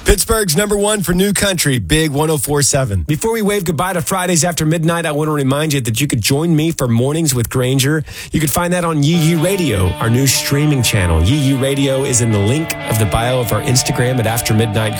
Pittsburgh's number one for new country, Big 104.7. Before we wave goodbye to Fridays after midnight, I want to remind you that you could join me for Mornings with Granger. You could find that on Yee Yee Radio, our new streaming channel. Yee Yee Radio is in the link of the bio of our Instagram at After Midnight